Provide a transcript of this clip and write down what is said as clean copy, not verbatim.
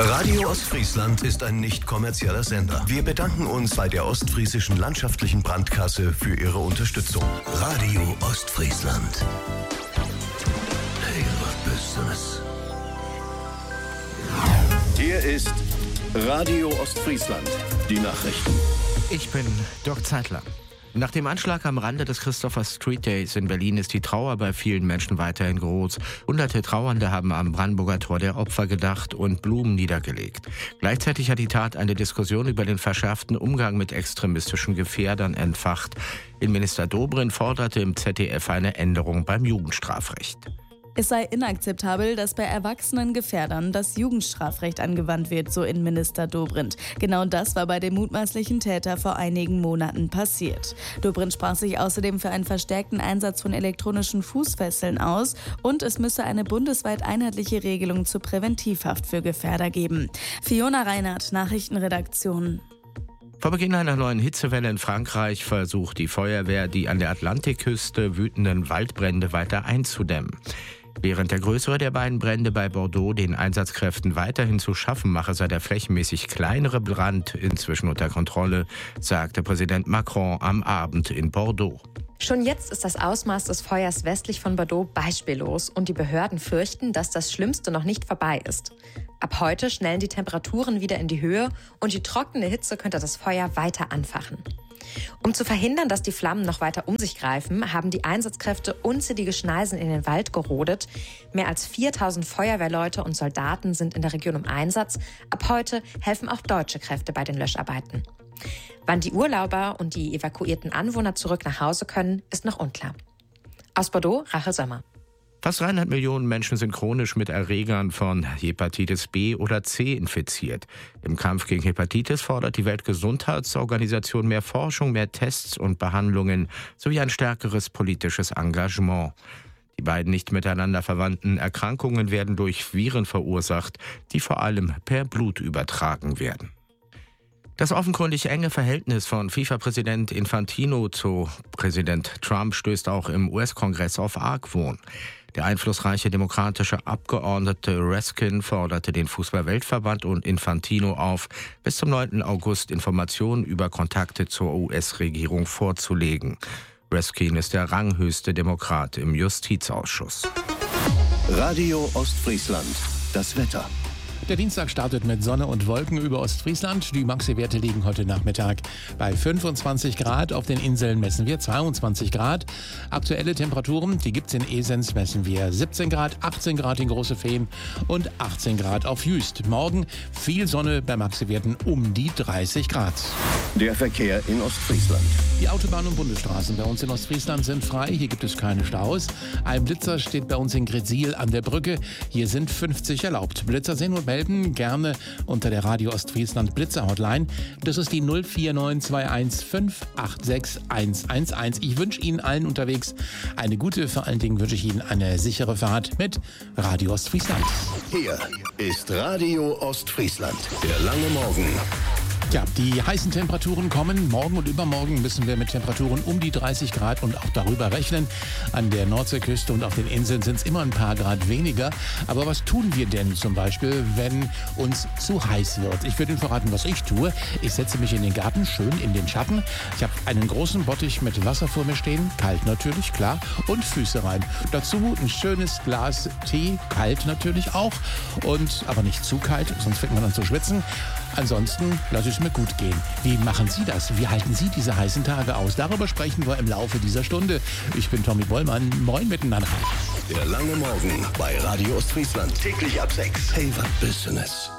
Radio Ostfriesland ist ein nicht kommerzieller Sender. Wir bedanken uns bei der Ostfriesischen Landschaftlichen Brandkasse für ihre Unterstützung. Radio Ostfriesland. Hey, was bist du das? Hier ist Radio Ostfriesland. Die Nachrichten. Ich bin Dirk Zeitler. Nach dem Anschlag am Rande des Christopher Street Days in Berlin ist die Trauer bei vielen Menschen weiterhin groß. Hunderte Trauernde haben am Brandenburger Tor der Opfer gedacht und Blumen niedergelegt. Gleichzeitig hat die Tat eine Diskussion über den verschärften Umgang mit extremistischen Gefährdern entfacht. Innenminister Dobrindt forderte im ZDF eine Änderung beim Jugendstrafrecht. Es sei inakzeptabel, dass bei erwachsenen Gefährdern das Jugendstrafrecht angewandt wird, so Innenminister Dobrindt. Genau das war bei dem mutmaßlichen Täter vor einigen Monaten passiert. Dobrindt sprach sich außerdem für einen verstärkten Einsatz von elektronischen Fußfesseln aus und es müsse eine bundesweit einheitliche Regelung zur Präventivhaft für Gefährder geben. Fiona Reinhardt, Nachrichtenredaktion. Vor Beginn einer neuen Hitzewelle in Frankreich versucht die Feuerwehr, die an der Atlantikküste wütenden Waldbrände weiter einzudämmen. Während der größere der beiden Brände bei Bordeaux den Einsatzkräften weiterhin zu schaffen mache, sei der flächenmäßig kleinere Brand inzwischen unter Kontrolle, sagte Präsident Macron am Abend in Bordeaux. Schon jetzt ist das Ausmaß des Feuers westlich von Bordeaux beispiellos und die Behörden fürchten, dass das Schlimmste noch nicht vorbei ist. Ab heute schnellen die Temperaturen wieder in die Höhe und die trockene Hitze könnte das Feuer weiter anfachen. Um zu verhindern, dass die Flammen noch weiter um sich greifen, haben die Einsatzkräfte unzählige Schneisen in den Wald gerodet. Mehr als 4000 Feuerwehrleute und Soldaten sind in der Region im Einsatz. Ab heute helfen auch deutsche Kräfte bei den Löscharbeiten. Wann die Urlauber und die evakuierten Anwohner zurück nach Hause können, ist noch unklar. Aus Bordeaux, Rachel Sommer. Fast 300 Millionen Menschen sind chronisch mit Erregern von Hepatitis B oder C infiziert. Im Kampf gegen Hepatitis fordert die Weltgesundheitsorganisation mehr Forschung, mehr Tests und Behandlungen sowie ein stärkeres politisches Engagement. Die beiden nicht miteinander verwandten Erkrankungen werden durch Viren verursacht, die vor allem per Blut übertragen werden. Das offenkundig enge Verhältnis von FIFA-Präsident Infantino zu Präsident Trump stößt auch im US-Kongress auf Argwohn. Der einflussreiche demokratische Abgeordnete Raskin forderte den Fußball-Weltverband und Infantino auf, bis zum 9. August Informationen über Kontakte zur US-Regierung vorzulegen. Raskin ist der ranghöchste Demokrat im Justizausschuss. Radio Ostfriesland. Das Wetter. Der Dienstag startet mit Sonne und Wolken über Ostfriesland. Die Maxi-Werte liegen heute Nachmittag bei 25 Grad. Auf den Inseln messen wir 22 Grad. Aktuelle Temperaturen, die gibt's in Esens, messen wir 17 Grad, 18 Grad in Große Feen und 18 Grad auf Jüst. Morgen viel Sonne bei Maxi-Werten um die 30 Grad. Der Verkehr in Ostfriesland. Die Autobahnen und Bundesstraßen bei uns in Ostfriesland sind frei. Hier gibt es keine Staus. Ein Blitzer steht bei uns in Gresil an der Brücke. Hier sind 50 erlaubt. Blitzer sehen und melden gerne unter der Radio Ostfriesland Blitzer Hotline. Das ist die 04921586 Ich wünsche Ihnen allen unterwegs eine gute, vor allen Dingen wünsche ich Ihnen eine sichere Fahrt mit Radio Ostfriesland. Hier ist Radio Ostfriesland. Der lange Morgen. Ja, die heißen Temperaturen kommen. Morgen und übermorgen müssen wir mit Temperaturen um die 30 Grad und auch darüber rechnen. An der Nordseeküste und auf den Inseln sind es immer ein paar Grad weniger. Aber was tun wir denn zum Beispiel, wenn uns zu heiß wird? Ich würde Ihnen verraten, was ich tue. Ich setze mich in den Garten, schön in den Schatten. Ich habe einen großen Bottich mit Wasser vor mir stehen. Kalt natürlich, klar. Und Füße rein. Dazu ein schönes Glas Tee. Kalt natürlich auch. Aber nicht zu kalt, sonst fängt man an zu schwitzen. Ansonsten lasse ich es mir gut gehen. Wie machen Sie das? Wie halten Sie diese heißen Tage aus? Darüber sprechen wir im Laufe dieser Stunde. Ich bin Tommy Bollmann. Moin miteinander. Der lange Morgen bei Radio Ostfriesland. Täglich ab 6. Hey, was Business.